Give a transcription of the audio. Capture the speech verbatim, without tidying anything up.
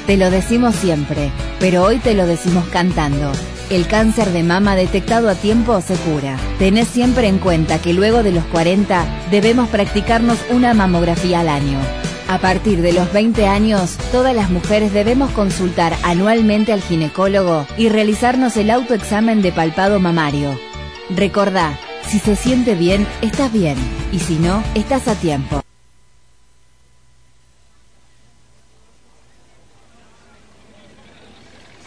Te lo decimos siempre, pero hoy te lo decimos cantando. El cáncer de mama detectado a tiempo se cura. Tenés siempre en cuenta que luego de los cuarenta debemos practicarnos una mamografía al año. A partir de los veinte años, todas las mujeres debemos consultar anualmente al ginecólogo y realizarnos el autoexamen de palpado mamario. Recordá, si se siente bien, estás bien, y si no, estás a tiempo.